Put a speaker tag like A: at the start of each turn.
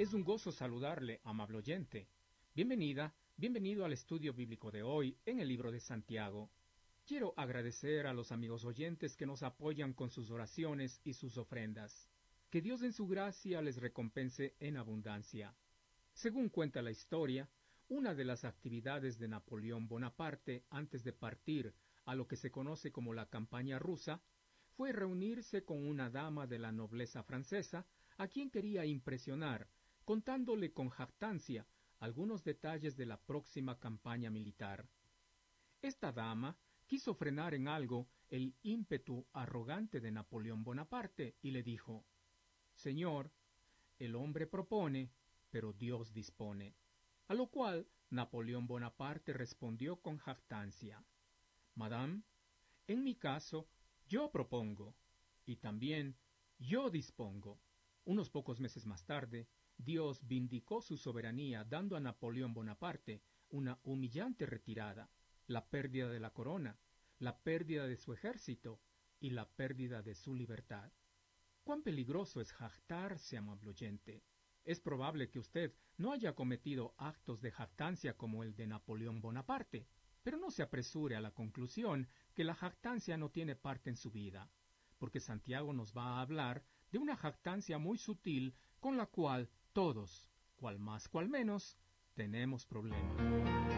A: Es un gozo saludarle, amable oyente. Bienvenida, bienvenido al estudio bíblico de hoy en el libro de Santiago. Quiero agradecer a los amigos oyentes que nos apoyan con sus oraciones y sus ofrendas. Que Dios en su gracia les recompense en abundancia. Según cuenta la historia, una de las actividades de Napoleón Bonaparte antes de partir a lo que se conoce como la campaña rusa fue reunirse con una dama de la nobleza francesa a quien quería impresionar, contándole con jactancia algunos detalles de la próxima campaña militar. Esta dama quiso frenar en algo el ímpetu arrogante de Napoleón Bonaparte y le dijo: «Señor, el hombre propone, pero Dios dispone». A lo cual Napoleón Bonaparte respondió con jactancia: «Madame, en mi caso, yo propongo, y también yo dispongo». Unos pocos meses más tarde, Dios vindicó su soberanía dando a Napoleón Bonaparte una humillante retirada, la pérdida de la corona, la pérdida de su ejército y la pérdida de su libertad. ¿Cuán peligroso es jactarse, amable oyente? Es probable que usted no haya cometido actos de jactancia como el de Napoleón Bonaparte, pero no se apresure a la conclusión que la jactancia no tiene parte en su vida, porque Santiago nos va a hablar de una jactancia muy sutil con la cual todos, cual más cual menos, tenemos problemas.